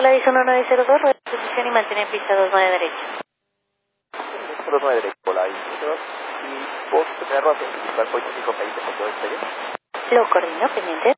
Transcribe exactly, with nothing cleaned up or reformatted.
Gladys uno nueve cero dos, rueda de posición y mantiene pista dos nueve derecha. dos nueve derecha, Gladys dos, y vos, tener razón, principal, ocho cinco veinte, punto de despegue. Lo coordino, pendiente.